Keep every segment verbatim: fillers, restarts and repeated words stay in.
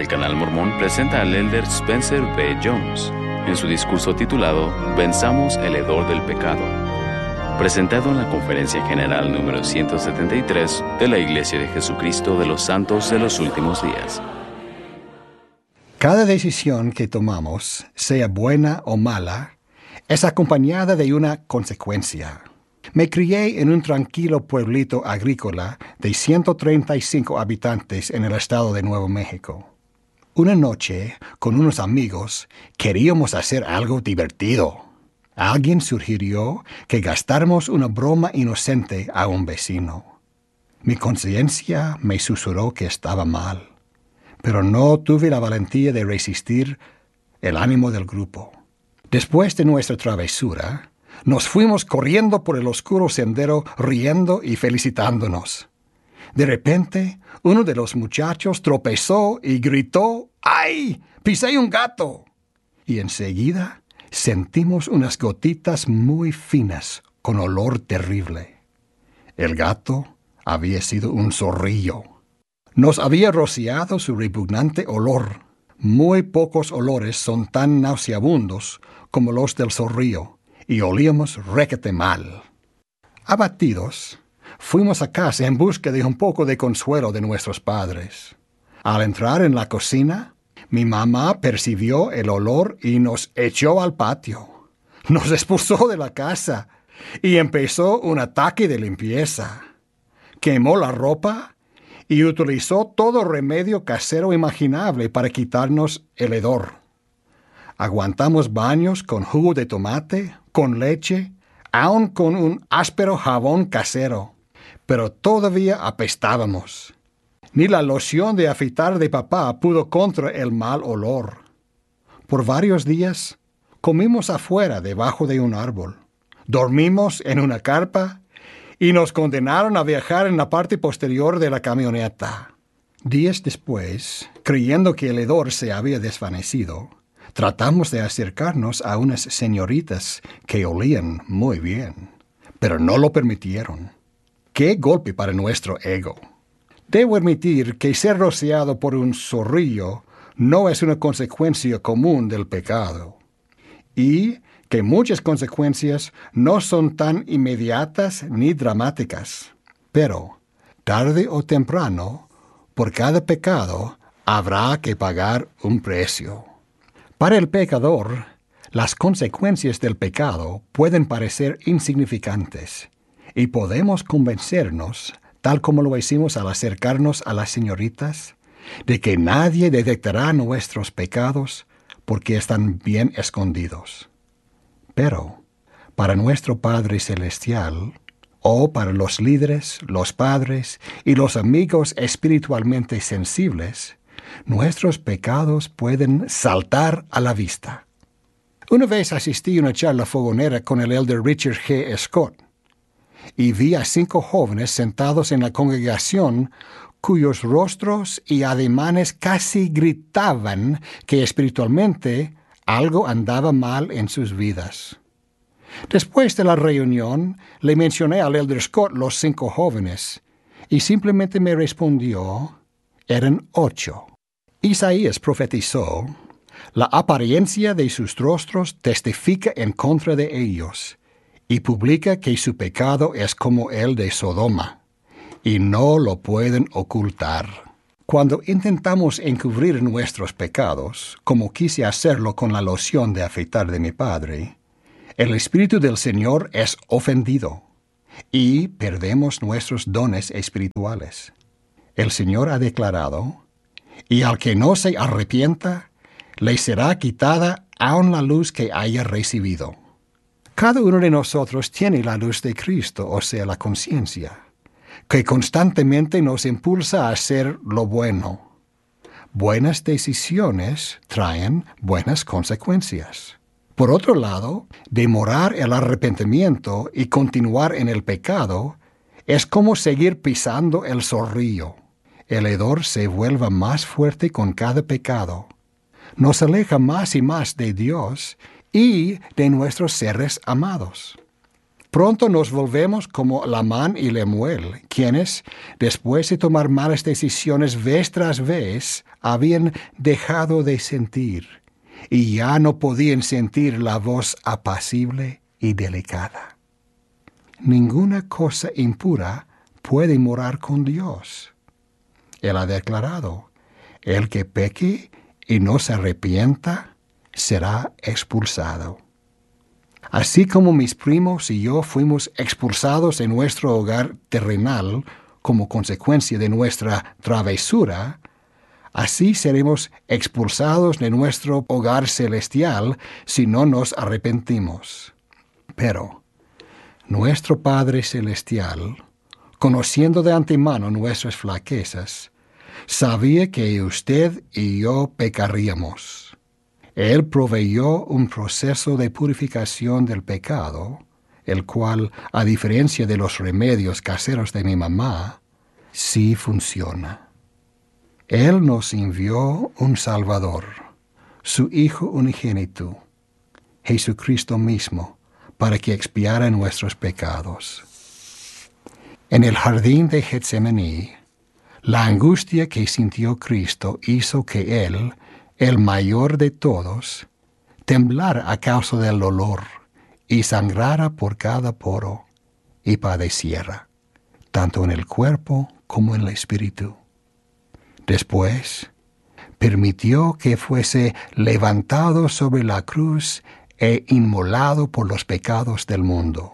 El Canal Mormón presenta al elder Spencer B. Jones en su discurso titulado Venzamos el hedor del pecado, presentado en la Conferencia General número ciento setenta y tres de la Iglesia de Jesucristo de los Santos de los Últimos Días. Cada decisión que tomamos, sea buena o mala, es acompañada de una consecuencia. Me crié en un tranquilo pueblito agrícola de ciento treinta y cinco habitantes en el estado de Nuevo México. Una noche, con unos amigos, queríamos hacer algo divertido. Alguien sugirió que gastáramos una broma inocente a un vecino. Mi conciencia me susurró que estaba mal, pero no tuve la valentía de resistir el ánimo del grupo. Después de nuestra travesura, nos fuimos corriendo por el oscuro sendero, riendo y felicitándonos. De repente, uno de los muchachos tropezó y gritó, ¡ay! ¡Pisé un gato! Y enseguida sentimos unas gotitas muy finas con olor terrible. El gato había sido un zorrillo. Nos había rociado su repugnante olor. Muy pocos olores son tan nauseabundos como los del zorrillo, y olíamos requete mal. Abatidos, fuimos a casa en busca de un poco de consuelo de nuestros padres. Al entrar en la cocina, mi mamá percibió el olor y nos echó al patio. Nos expulsó de la casa y empezó un ataque de limpieza. Quemó la ropa y utilizó todo remedio casero imaginable para quitarnos el hedor. Aguantamos baños con jugo de tomate, con leche, aun con un áspero jabón casero, pero todavía apestábamos. Ni la loción de afeitar de papá pudo contra el mal olor. Por varios días comimos afuera debajo de un árbol, dormimos en una carpa y nos condenaron a viajar en la parte posterior de la camioneta. Días después, creyendo que el hedor se había desvanecido, tratamos de acercarnos a unas señoritas que olían muy bien, pero no lo permitieron. ¡Qué golpe para nuestro ego! Debo admitir que ser rociado por un zorrillo no es una consecuencia común del pecado, y que muchas consecuencias no son tan inmediatas ni dramáticas. Pero, tarde o temprano, por cada pecado habrá que pagar un precio. Para el pecador, las consecuencias del pecado pueden parecer insignificantes, y podemos convencernos, tal como lo hicimos al acercarnos a las señoritas, de que nadie detectará nuestros pecados porque están bien escondidos. Pero, para nuestro Padre Celestial, o para los líderes, los padres y los amigos espiritualmente sensibles, nuestros pecados pueden saltar a la vista. Una vez asistí a una charla fogonera con el elder Richard G. Scott, y vi a cinco jóvenes sentados en la congregación cuyos rostros y ademanes casi gritaban que espiritualmente algo andaba mal en sus vidas. Después de la reunión, le mencioné al elder Scott los cinco jóvenes, y simplemente me respondió, eran ocho. Isaías profetizó, la apariencia de sus rostros testifica en contra de ellos, y publica que su pecado es como el de Sodoma, y no lo pueden ocultar. Cuando intentamos encubrir nuestros pecados, como quise hacerlo con la loción de afeitar de mi padre, el Espíritu del Señor es ofendido, y perdemos nuestros dones espirituales. El Señor ha declarado, y al que no se arrepienta, le será quitada aun la luz que haya recibido. Cada uno de nosotros tiene la luz de Cristo, o sea, la conciencia, que constantemente nos impulsa a hacer lo bueno. Buenas decisiones traen buenas consecuencias. Por otro lado, demorar el arrepentimiento y continuar en el pecado es como seguir pisando el zorrillo. El hedor se vuelve más fuerte con cada pecado. Nos aleja más y más de Dios y de nuestros seres amados. pronto nos volvemos como Lamán y Lemuel, quienes, después de tomar malas decisiones vez tras vez, habían dejado de sentir y ya no podían sentir la voz apacible y delicada. Ninguna cosa impura puede morar con Dios. Él ha declarado, el que peque y no se arrepienta será expulsado. Así como mis primos y yo fuimos expulsados de nuestro hogar terrenal como consecuencia de nuestra travesura, así seremos expulsados de nuestro hogar celestial si no nos arrepentimos. Pero nuestro Padre Celestial, conociendo de antemano nuestras flaquezas, sabía que usted y yo pecaríamos. Él proveyó un proceso de purificación del pecado, el cual, a diferencia de los remedios caseros de mi mamá, sí funciona. Él nos envió un Salvador, su Hijo unigénito, Jesucristo mismo, para que expiara nuestros pecados. En el jardín de Getsemaní, la angustia que sintió Cristo hizo que Él, el mayor de todos, temblara a causa del dolor y sangrara por cada poro y padeciera, tanto en el cuerpo como en el espíritu. Después, permitió que fuese levantado sobre la cruz e inmolado por los pecados del mundo.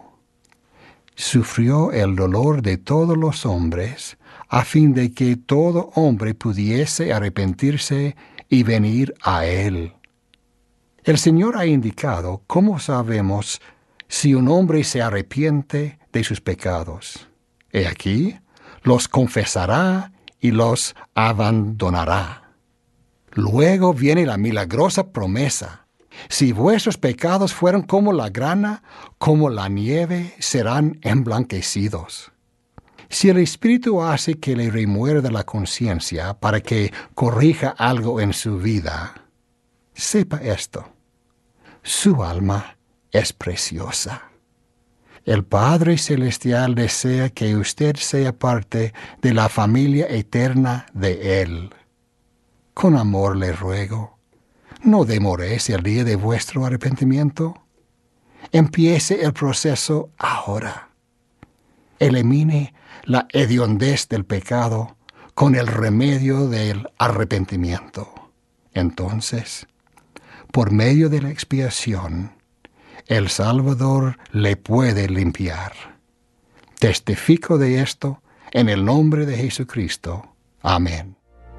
Sufrió el dolor de todos los hombres, a fin de que todo hombre pudiese arrepentirse y venir a Él. El Señor ha indicado cómo sabemos si un hombre se arrepiente de sus pecados. He aquí, los confesará y los abandonará. Luego viene la milagrosa promesa. Si vuestros pecados fueron como la grana, como la nieve, serán emblanquecidos. Si el Espíritu hace que le remuerda la conciencia para que corrija algo en su vida, sepa esto: su alma es preciosa. El Padre Celestial desea que usted sea parte de la familia eterna de Él. Con amor le ruego, no demoréis el día de vuestro arrepentimiento. Empiece el proceso ahora. Elimine la hediondez del pecado con el remedio del arrepentimiento. Entonces, por medio de la expiación, el Salvador le puede limpiar. Testifico de esto en el nombre de Jesucristo. Amén.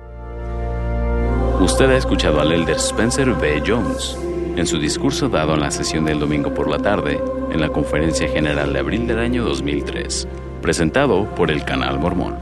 Usted ha escuchado al elder Spencer B. Jones en su discurso dado en la sesión del domingo por la tarde en la Conferencia General de abril del año dos mil tres, presentado por el Canal Mormón.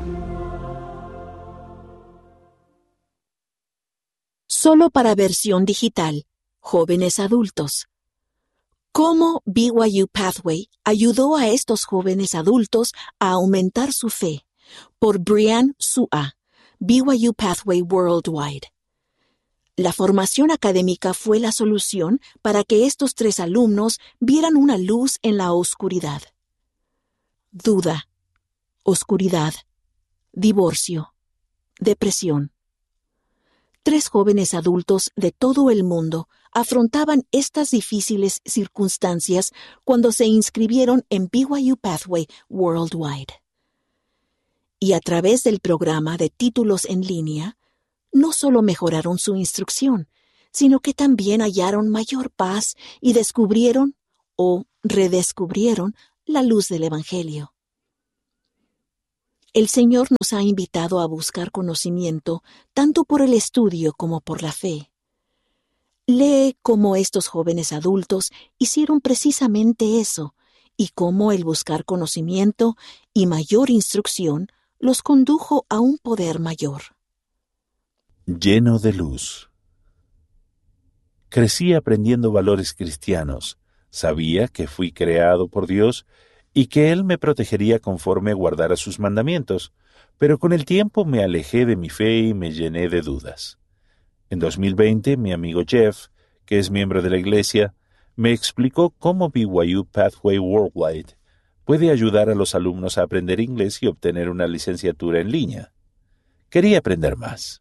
Solo para versión digital, jóvenes adultos. ¿Cómo B Y U Pathway ayudó a estos jóvenes adultos a aumentar su fe? Por Brian Sua, B Y U Pathway Worldwide. La formación académica fue la solución para que estos tres alumnos vieran una luz en la oscuridad. Duda, oscuridad, divorcio, depresión. Tres jóvenes adultos de todo el mundo afrontaban estas difíciles circunstancias cuando se inscribieron en B Y U Pathway Worldwide. Y a través del programa de títulos en línea, no solo mejoraron su instrucción, sino que también hallaron mayor paz y descubrieron o redescubrieron la luz del Evangelio. El Señor nos ha invitado a buscar conocimiento tanto por el estudio como por la fe. Lee cómo estos jóvenes adultos hicieron precisamente eso y cómo el buscar conocimiento y mayor instrucción los condujo a un poder mayor. Lleno de luz. Crecí aprendiendo valores cristianos. Sabía que fui creado por Dios y que Él me protegería conforme guardara sus mandamientos, pero con el tiempo me alejé de mi fe y me llené de dudas. En dos mil veinte, mi amigo Jeff, que es miembro de la iglesia, me explicó cómo B Y U Pathway Worldwide puede ayudar a los alumnos a aprender inglés y obtener una licenciatura en línea. Quería aprender más.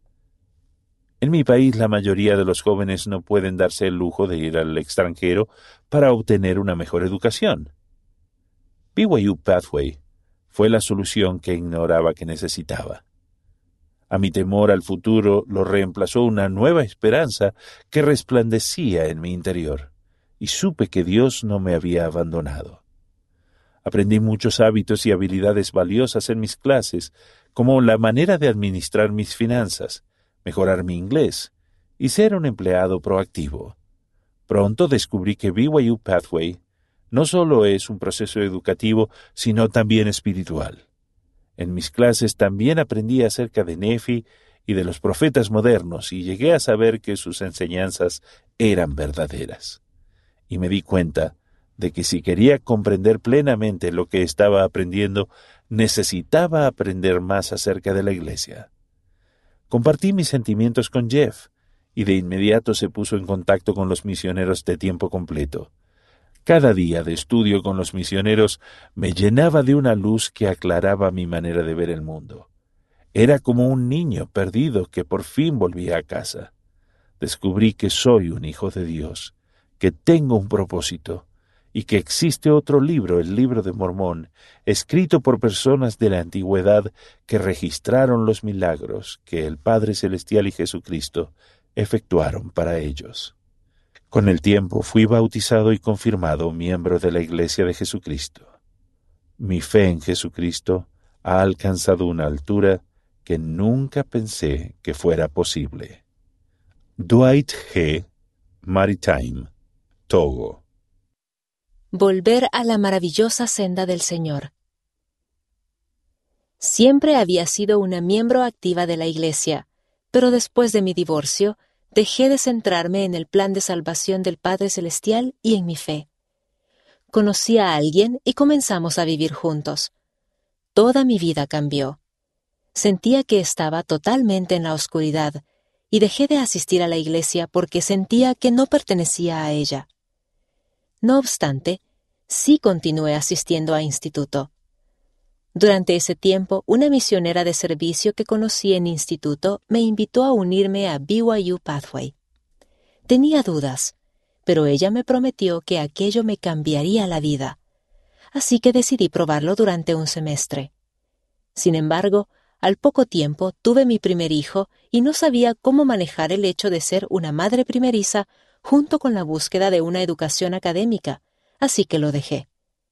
En mi país, la mayoría de los jóvenes no pueden darse el lujo de ir al extranjero para obtener una mejor educación. B Y U Pathway fue la solución que ignoraba que necesitaba. A mi temor al futuro lo reemplazó una nueva esperanza que resplandecía en mi interior, y supe que Dios no me había abandonado. Aprendí muchos hábitos y habilidades valiosas en mis clases, como la manera de administrar mis finanzas, mejorar mi inglés y ser un empleado proactivo. Pronto descubrí que B Y U Pathway no solo es un proceso educativo, sino también espiritual. En mis clases también aprendí acerca de Nefi y de los profetas modernos y llegué a saber que sus enseñanzas eran verdaderas. Y me di cuenta de que si quería comprender plenamente lo que estaba aprendiendo, necesitaba aprender más acerca de la iglesia. Compartí mis sentimientos con Jeff, y de inmediato se puso en contacto con los misioneros de tiempo completo. Cada día de estudio con los misioneros me llenaba de una luz que aclaraba mi manera de ver el mundo. Era como un niño perdido que por fin volvía a casa. Descubrí que soy un hijo de Dios, que tengo un propósito, y que existe otro libro, el Libro de Mormón, escrito por personas de la antigüedad que registraron los milagros que el Padre Celestial y Jesucristo efectuaron para ellos. Con el tiempo fui bautizado y confirmado miembro de la Iglesia de Jesucristo. Mi fe en Jesucristo ha alcanzado una altura que nunca pensé que fuera posible. Dwight G. Maritime, Togo. Volver a la maravillosa senda del Señor. Siempre había sido una miembro activa de la Iglesia, pero después de mi divorcio, dejé de centrarme en el plan de salvación del Padre Celestial y en mi fe. Conocí a alguien y comenzamos a vivir juntos. Toda mi vida cambió. Sentía que estaba totalmente en la oscuridad y dejé de asistir a la iglesia porque sentía que no pertenecía a ella. No obstante, sí continué asistiendo a instituto. Durante ese tiempo, una misionera de servicio que conocí en instituto me invitó a unirme a B Y U Pathway. Tenía dudas, pero ella me prometió que aquello me cambiaría la vida, así que decidí probarlo durante un semestre. Sin embargo, al poco tiempo tuve mi primer hijo y no sabía cómo manejar el hecho de ser una madre primeriza junto con la búsqueda de una educación académica, así que lo dejé.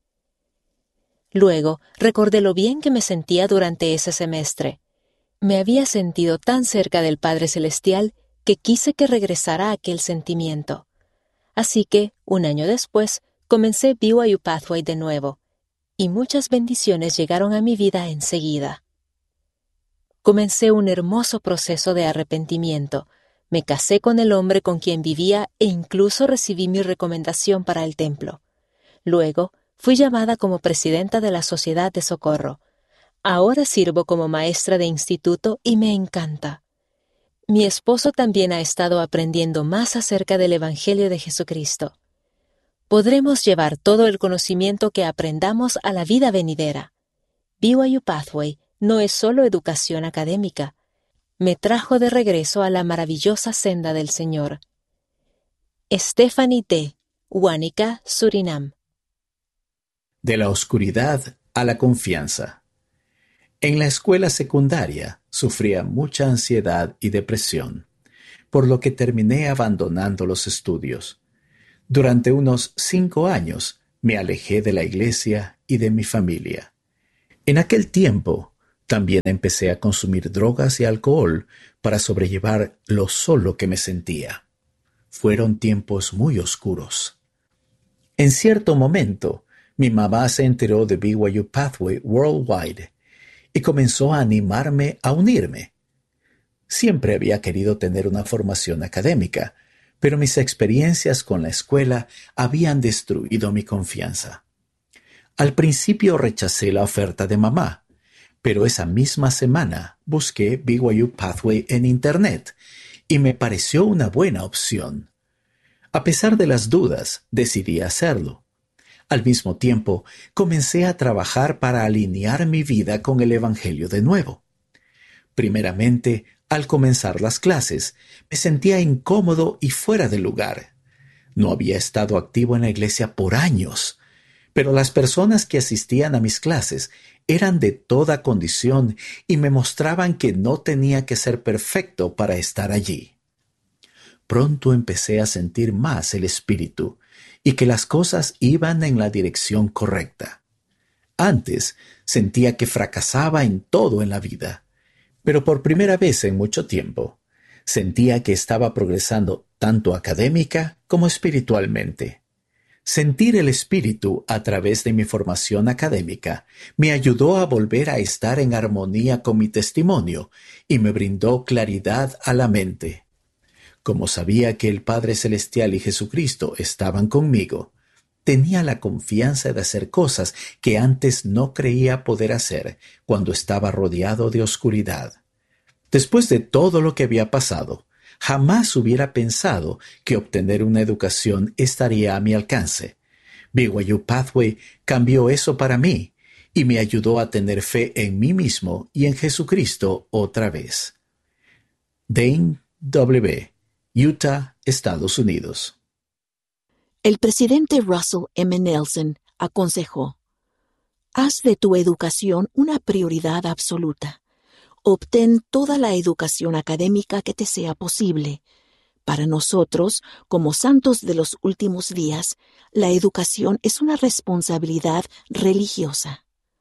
Luego, recordé lo bien que me sentía durante ese semestre. Me había sentido tan cerca del Padre Celestial que quise que regresara aquel sentimiento. Así que, un año después, comencé B Y U Pathway de nuevo, y muchas bendiciones llegaron a mi vida enseguida. Comencé un hermoso proceso de arrepentimiento. Me casé con el hombre con quien vivía e incluso recibí mi recomendación para el templo. Luego, fui llamada como presidenta de la Sociedad de Socorro. Ahora sirvo como maestra de instituto y me encanta. Mi esposo también ha estado aprendiendo más acerca del Evangelio de Jesucristo. Podremos llevar todo el conocimiento que aprendamos a la vida venidera. B Y U Pathway no es solo educación académica. Me trajo de regreso a la maravillosa senda del Señor. Stephanie D., Huánica, Surinam. De la oscuridad a la confianza. En la escuela secundaria sufría mucha ansiedad y depresión, por lo que terminé abandonando los estudios. Durante unos cinco años me alejé de la iglesia y de mi familia. En aquel tiempo también empecé a consumir drogas y alcohol para sobrellevar lo solo que me sentía. Fueron tiempos muy oscuros. En cierto momento, mi mamá se enteró de B Y U Pathway Worldwide y comenzó a animarme a unirme. Siempre había querido tener una formación académica, pero mis experiencias con la escuela habían destruido mi confianza. Al principio rechacé la oferta de mamá, pero esa misma semana busqué B Y U Pathway en Internet y me pareció una buena opción. A pesar de las dudas, decidí hacerlo. Al mismo tiempo, comencé a trabajar para alinear mi vida con el Evangelio de nuevo. Primeramente, al comenzar las clases, me sentía incómodo y fuera de lugar. No había estado activo en la iglesia por años, pero las personas que asistían a mis clases eran de toda condición y me mostraban que no tenía que ser perfecto para estar allí. Pronto empecé a sentir más el Espíritu y que las cosas iban en la dirección correcta. Antes sentía que fracasaba en todo en la vida, pero por primera vez en mucho tiempo sentía que estaba progresando tanto académica como espiritualmente. Sentir el Espíritu a través de mi formación académica me ayudó a volver a estar en armonía con mi testimonio y me brindó claridad a la mente. Como sabía que el Padre Celestial y Jesucristo estaban conmigo, tenía la confianza de hacer cosas que antes no creía poder hacer cuando estaba rodeado de oscuridad. Después de todo lo que había pasado, jamás hubiera pensado que obtener una educación estaría a mi alcance. B Y U Pathway cambió eso para mí y me ayudó a tener fe en mí mismo y en Jesucristo otra vez. Dane W., Utah, Estados Unidos. El presidente Russell M. Nelson aconsejó: haz de tu educación una prioridad absoluta. Obtén toda la educación académica que te sea posible. Para nosotros, como santos de los últimos días, la educación es una responsabilidad religiosa.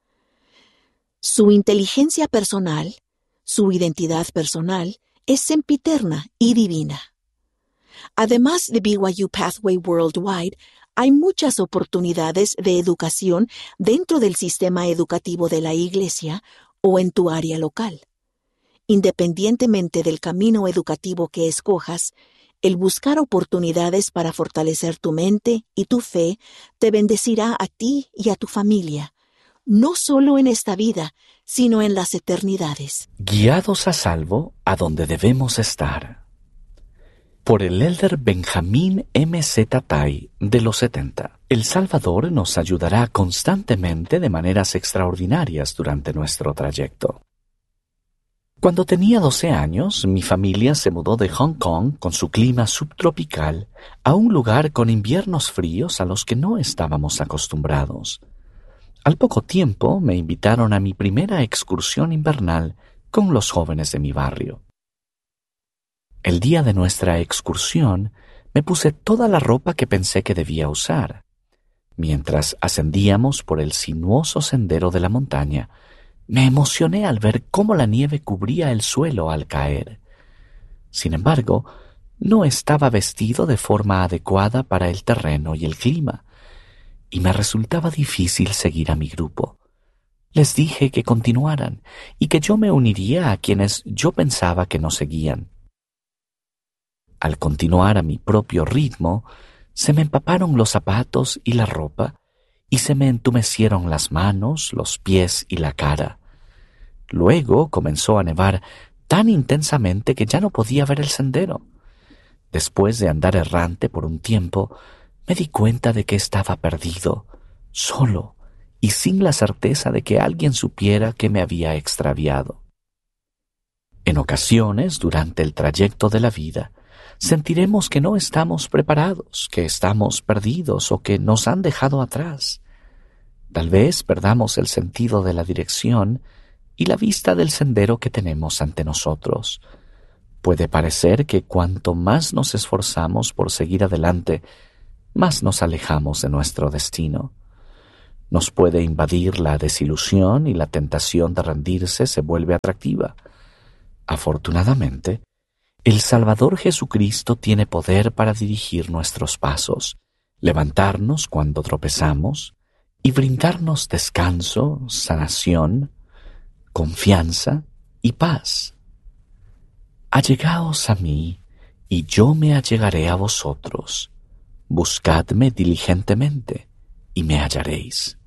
Su inteligencia personal, su identidad personal, es sempiterna y divina. Además de B Y U Pathway Worldwide, hay muchas oportunidades de educación dentro del sistema educativo de la Iglesia o en tu área local. Independientemente del camino educativo que escojas, el buscar oportunidades para fortalecer tu mente y tu fe te bendecirá a ti y a tu familia, no solo en esta vida, sino en las eternidades. Guiados a salvo a donde debemos estar. Por el elder Benjamín M. Z. Tai de los setenta. El Salvador nos ayudará constantemente de maneras extraordinarias durante nuestro trayecto. Cuando tenía doce años, mi familia se mudó de Hong Kong con su clima subtropical a un lugar con inviernos fríos a los que no estábamos acostumbrados. Al poco tiempo me invitaron a mi primera excursión invernal con los jóvenes de mi barrio. El día de nuestra excursión me puse toda la ropa que pensé que debía usar. Mientras ascendíamos por el sinuoso sendero de la montaña, me emocioné al ver cómo la nieve cubría el suelo al caer. Sin embargo, no estaba vestido de forma adecuada para el terreno y el clima, y me resultaba difícil seguir a mi grupo. Les dije que continuaran y que yo me uniría a quienes yo pensaba que no seguían. Al continuar a mi propio ritmo, se me empaparon los zapatos y la ropa, y se me entumecieron las manos, los pies y la cara. Luego comenzó a nevar tan intensamente que ya no podía ver el sendero. Después de andar errante por un tiempo, me di cuenta de que estaba perdido, solo y sin la certeza de que alguien supiera que me había extraviado. En ocasiones, durante el trayecto de la vida, sentiremos que no estamos preparados, que estamos perdidos o que nos han dejado atrás. Tal vez perdamos el sentido de la dirección y la vista del sendero que tenemos ante nosotros. Puede parecer que cuanto más nos esforzamos por seguir adelante, más nos alejamos de nuestro destino. Nos puede invadir la desilusión y la tentación de rendirse se vuelve atractiva. Afortunadamente, el Salvador Jesucristo tiene poder para dirigir nuestros pasos, levantarnos cuando tropezamos y brindarnos descanso, sanación, confianza y paz. Allegaos a mí, y yo me allegaré a vosotros. Buscadme diligentemente, y me hallaréis.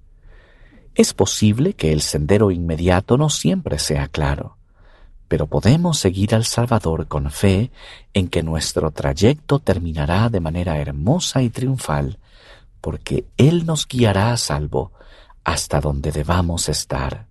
Es posible que el sendero inmediato no siempre sea claro, pero podemos seguir al Salvador con fe en que nuestro trayecto terminará de manera hermosa y triunfal, porque Él nos guiará a salvo hasta donde debamos estar.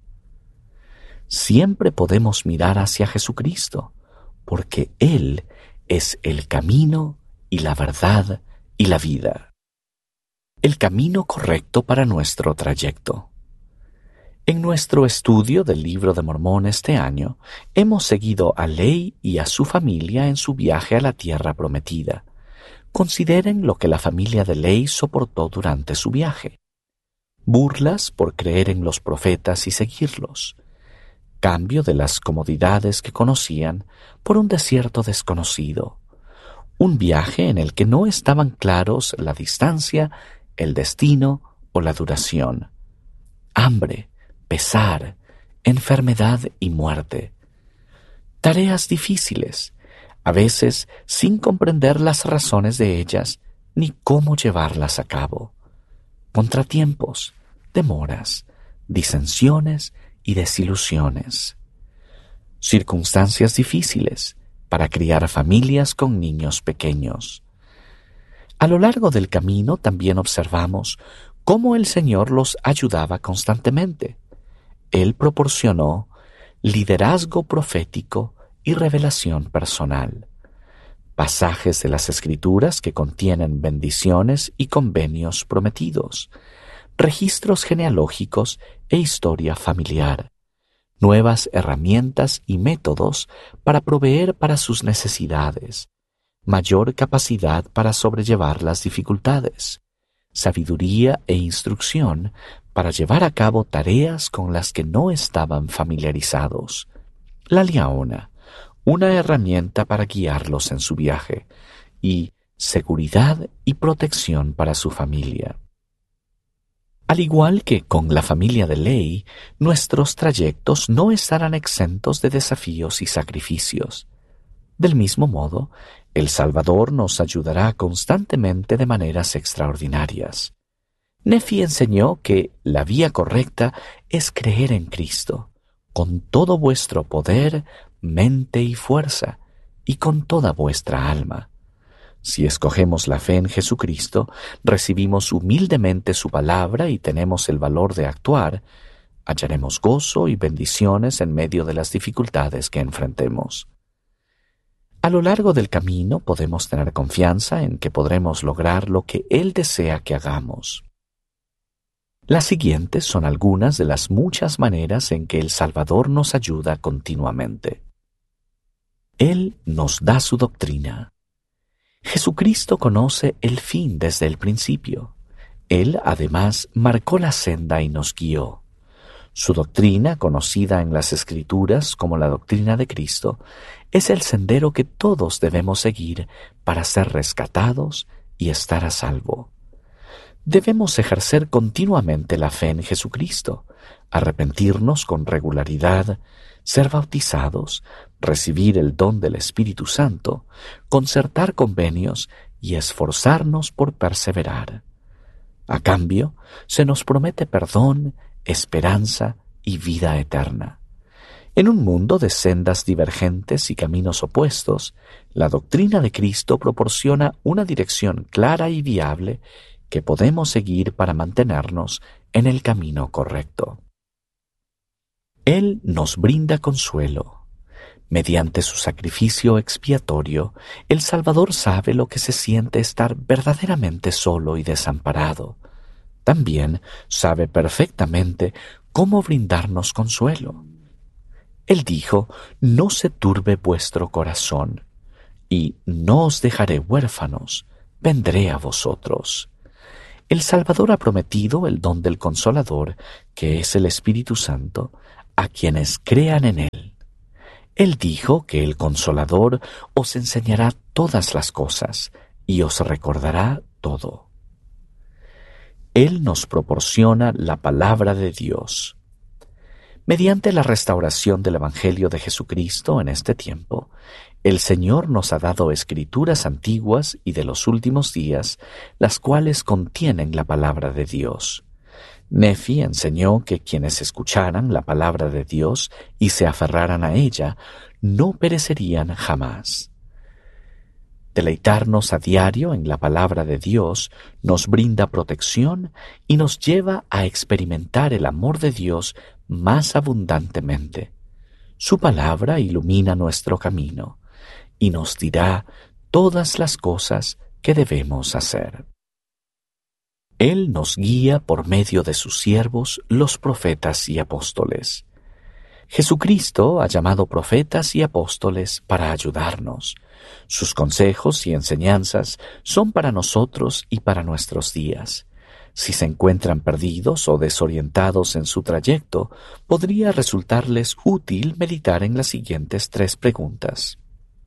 Siempre podemos mirar hacia Jesucristo, porque Él es el camino y la verdad y la vida. El camino correcto para nuestro trayecto. En nuestro estudio del Libro de Mormón este año, hemos seguido a Ley y a su familia en su viaje a la tierra prometida. Consideren lo que la familia de Ley soportó durante su viaje. Burlas por creer en los profetas y seguirlos. Cambio de las comodidades que conocían por un desierto desconocido. Un viaje en el que no estaban claros la distancia, el destino o la duración. Hambre, pesar, enfermedad y muerte. Tareas difíciles, a veces sin comprender las razones de ellas ni cómo llevarlas a cabo. Contratiempos, demoras, disensiones y desilusiones. Circunstancias difíciles para criar familias con niños pequeños. A lo largo del camino también observamos cómo el Señor los ayudaba constantemente. Él proporcionó liderazgo profético y revelación personal. Pasajes de las Escrituras que contienen bendiciones y convenios prometidos. Registros genealógicos e historia familiar. Nuevas herramientas y métodos para proveer para sus necesidades. Mayor capacidad para sobrellevar las dificultades. Sabiduría e instrucción para llevar a cabo tareas con las que no estaban familiarizados. La liaona, una herramienta para guiarlos en su viaje, y seguridad y protección para su familia. Al igual que con la familia de Ley, nuestros trayectos no estarán exentos de desafíos y sacrificios. Del mismo modo, el Salvador nos ayudará constantemente de maneras extraordinarias. Nefi enseñó que la vía correcta es creer en Cristo, con todo vuestro poder, mente y fuerza, y con toda vuestra alma. Si escogemos la fe en Jesucristo, recibimos humildemente su palabra y tenemos el valor de actuar, hallaremos gozo y bendiciones en medio de las dificultades que enfrentemos. A lo largo del camino podemos tener confianza en que podremos lograr lo que Él desea que hagamos. Las siguientes son algunas de las muchas maneras en que el Salvador nos ayuda continuamente. Él nos da su doctrina. Jesucristo conoce el fin desde el principio. Él, además, marcó la senda y nos guió. Su doctrina, conocida en las Escrituras como la doctrina de Cristo, es el sendero que todos debemos seguir para ser rescatados y estar a salvo. Debemos ejercer continuamente la fe en Jesucristo, arrepentirnos con regularidad, ser bautizados, recibir el don del Espíritu Santo, concertar convenios y esforzarnos por perseverar. A cambio, se nos promete perdón, esperanza y vida eterna. En un mundo de sendas divergentes y caminos opuestos, la doctrina de Cristo proporciona una dirección clara y viable que podemos seguir para mantenernos en el camino correcto. Él nos brinda consuelo. Mediante su sacrificio expiatorio, el Salvador sabe lo que se siente estar verdaderamente solo y desamparado. También sabe perfectamente cómo brindarnos consuelo. Él dijo, no se turbe vuestro corazón, y no os dejaré huérfanos, vendré a vosotros. El Salvador ha prometido el don del Consolador, que es el Espíritu Santo, a quienes crean en Él. Él dijo que el Consolador os enseñará todas las cosas y os recordará todo. Él nos proporciona la palabra de Dios. Mediante la restauración del Evangelio de Jesucristo en este tiempo, el Señor nos ha dado escrituras antiguas y de los últimos días, las cuales contienen la palabra de Dios. Nefi enseñó que quienes escucharan la palabra de Dios y se aferraran a ella, no perecerían jamás. Deleitarnos a diario en la palabra de Dios nos brinda protección y nos lleva a experimentar el amor de Dios más abundantemente. Su palabra ilumina nuestro camino y nos dirá todas las cosas que debemos hacer. Él nos guía por medio de sus siervos, los profetas y apóstoles. Jesucristo ha llamado profetas y apóstoles para ayudarnos. Sus consejos y enseñanzas son para nosotros y para nuestros días. Si se encuentran perdidos o desorientados en su trayecto, podría resultarles útil meditar en las siguientes tres preguntas.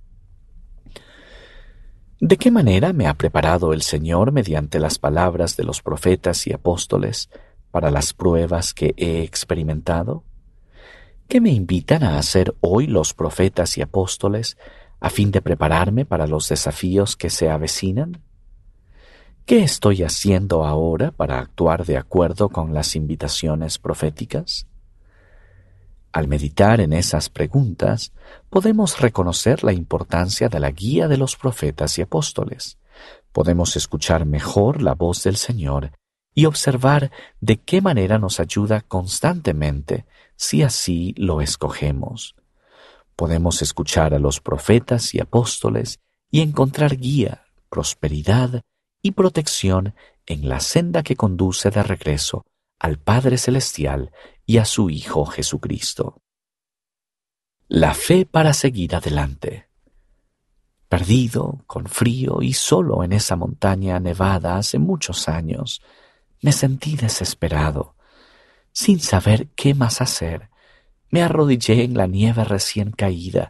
¿De qué manera me ha preparado el Señor mediante las palabras de los profetas y apóstoles para las pruebas que he experimentado? ¿Qué me invitan a hacer hoy los profetas y apóstoles a fin de prepararme para los desafíos que se avecinan? ¿Qué estoy haciendo ahora para actuar de acuerdo con las invitaciones proféticas? Al meditar en esas preguntas, podemos reconocer la importancia de la guía de los profetas y apóstoles. Podemos escuchar mejor la voz del Señor y observar de qué manera nos ayuda constantemente si así lo escogemos. Podemos escuchar a los profetas y apóstoles y encontrar guía, prosperidad y protección en la senda que conduce de regreso al Padre Celestial y a su Hijo Jesucristo. La fe para seguir adelante. Perdido, con frío y solo en esa montaña nevada hace muchos años, me sentí desesperado. Sin saber qué más hacer, me arrodillé en la nieve recién caída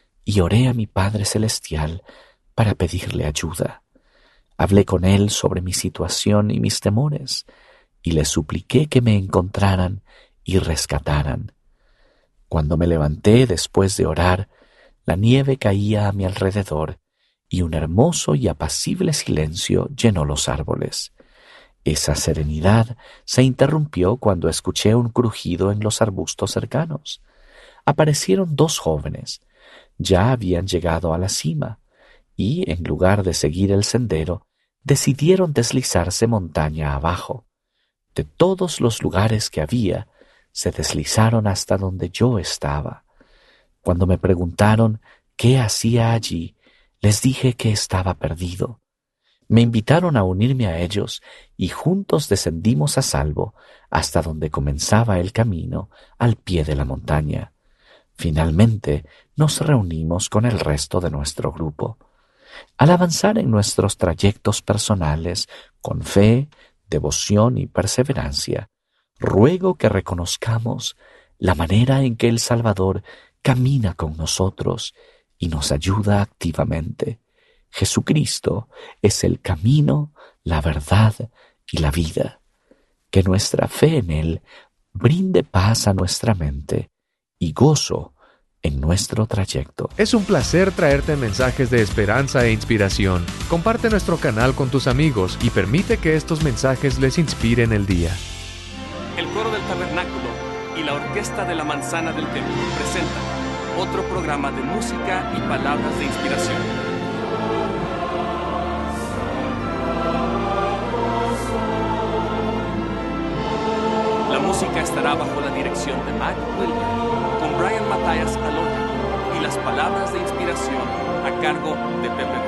y oré a mi Padre Celestial para pedirle ayuda. Hablé con Él sobre mi situación y mis temores, y le supliqué que me encontraran y rescataran. Cuando me levanté después de orar, la nieve caía a mi alrededor y un hermoso y apacible silencio llenó los árboles. Esa serenidad se interrumpió cuando escuché un crujido en los arbustos cercanos. Aparecieron dos jóvenes. Ya habían llegado a la cima y, en lugar de seguir el sendero, decidieron deslizarse montaña abajo. De todos los lugares que había, se deslizaron hasta donde yo estaba. Cuando me preguntaron qué hacía allí, les dije que estaba perdido. Me invitaron a unirme a ellos y juntos descendimos a salvo hasta donde comenzaba el camino al pie de la montaña. Finalmente nos reunimos con el resto de nuestro grupo. Al avanzar en nuestros trayectos personales con fe, devoción y perseverancia, ruego que reconozcamos la manera en que el Salvador camina con nosotros y nos ayuda activamente. Jesucristo es el camino, la verdad y la vida. Que nuestra fe en Él brinde paz a nuestra mente y gozo en nuestro trayecto. Es un placer traerte mensajes de esperanza e inspiración. Comparte nuestro canal con tus amigos y permite que estos mensajes les inspiren el día. El coro del tabernáculo y la orquesta de la manzana del templo presentan otro programa de música y palabras de inspiración. La música estará bajo la dirección de Mac William, con Brian Matthias al órgano y las palabras de inspiración a cargo de Pepe